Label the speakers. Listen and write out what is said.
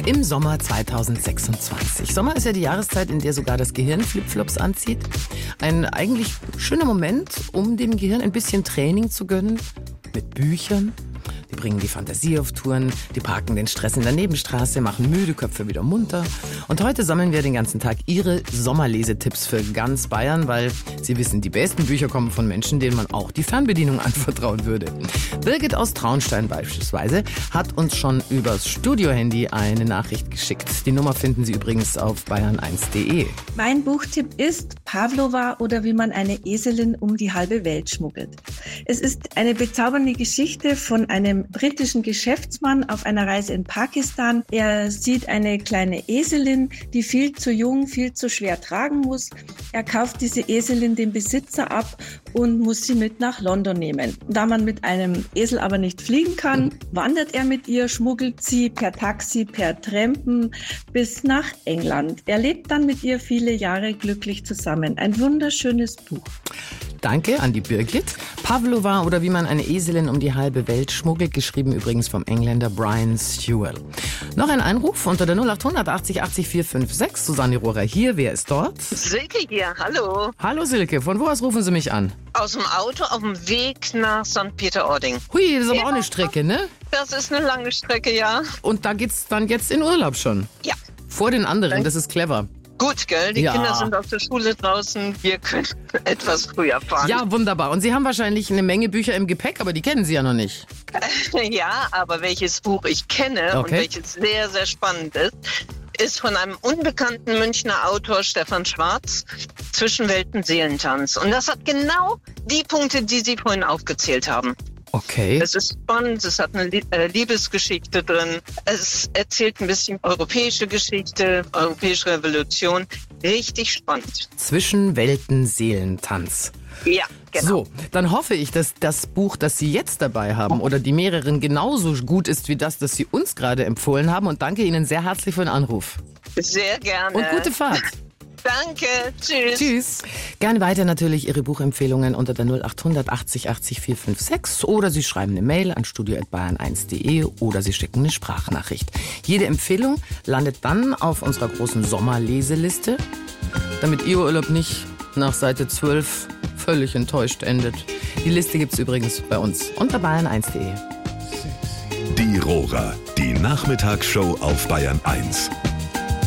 Speaker 1: im Sommer 2026. Sommer ist ja die Jahreszeit, in der sogar das Gehirn Flipflops anzieht. Ein eigentlich schöner Moment, um dem Gehirn ein bisschen Training zu gönnen mit Büchern. Die bringen die Fantasie auf Touren, die parken den Stress in der Nebenstraße, machen müde Köpfe wieder munter. Und heute sammeln wir den ganzen Tag Ihre Sommerlesetipps für ganz Bayern, weil Sie wissen, die besten Bücher kommen von Menschen, denen man auch die Fernbedienung anvertrauen würde. Birgit aus Traunstein beispielsweise hat uns schon übers Studiohandy eine Nachricht geschickt. Die Nummer finden Sie übrigens auf bayern1.de.
Speaker 2: Mein Buchtipp ist Pavlova oder wie man eine Eselin um die halbe Welt schmuggelt. Es ist eine bezaubernde Geschichte von einem britischen Geschäftsmann auf einer Reise in Pakistan. Er sieht eine kleine Eselin, die viel zu jung, viel zu schwer tragen muss. Er kauft diese Eselin dem Besitzer ab und muss sie mit nach London nehmen. Da man mit einem Esel aber nicht fliegen kann, wandert er mit ihr, schmuggelt sie per Taxi, per Trampen bis nach England. Er lebt dann mit ihr viele Jahre glücklich zusammen. Ein wunderschönes Buch.
Speaker 1: Danke an die Birgit. Pavlova oder wie man eine Eselin um die halbe Welt schmuggelt, geschrieben übrigens vom Engländer Brian Sewell. Noch ein Einruf unter der 0800 80 80 456. Susanne Rohrer hier. Wer ist dort?
Speaker 3: Silke hier, hallo.
Speaker 1: Hallo Silke, von wo aus rufen Sie mich an?
Speaker 3: Aus dem Auto auf dem Weg nach St. Peter-Ording.
Speaker 1: Hui, das ist aber auch eine Strecke, ne?
Speaker 3: Das ist eine lange Strecke, ja.
Speaker 1: Und da geht's dann jetzt in Urlaub schon?
Speaker 3: Ja.
Speaker 1: Vor den anderen, das ist clever.
Speaker 3: Gut, gell? Die Kinder sind aus der Schule draußen. Wir können etwas früher fahren.
Speaker 1: Ja, wunderbar. Und Sie haben wahrscheinlich eine Menge Bücher im Gepäck, aber die kennen Sie ja noch nicht.
Speaker 3: Ja, aber welches Buch ich kenne und welches sehr, sehr spannend ist von einem unbekannten Münchner Autor, Stefan Schwarz, Zwischenwelten Seelentanz. Und das hat genau die Punkte, die Sie vorhin aufgezählt haben.
Speaker 1: Okay.
Speaker 3: Es ist spannend, es hat eine Liebesgeschichte drin, es erzählt ein bisschen europäische Geschichte, europäische Revolution. Richtig spannend.
Speaker 1: Zwischenwelten Seelentanz.
Speaker 3: Ja, genau.
Speaker 1: So, dann hoffe ich, dass das Buch, das Sie jetzt dabei haben oder die mehreren genauso gut ist wie das Sie uns gerade empfohlen haben. Und danke Ihnen sehr herzlich für den Anruf.
Speaker 3: Sehr gerne.
Speaker 1: Und gute Fahrt.
Speaker 3: Danke, tschüss.
Speaker 1: Tschüss. Gerne weiter natürlich Ihre Buchempfehlungen unter der 0800 80 80 456 oder Sie schreiben eine Mail an studio@bayern1.de oder Sie schicken eine Sprachnachricht. Jede Empfehlung landet dann auf unserer großen Sommerleseliste, damit Ihr Urlaub nicht nach Seite 12 völlig enttäuscht endet. Die Liste gibt's übrigens bei uns unter bayern1.de.
Speaker 4: Die Rohrer, die Nachmittagsshow auf Bayern 1.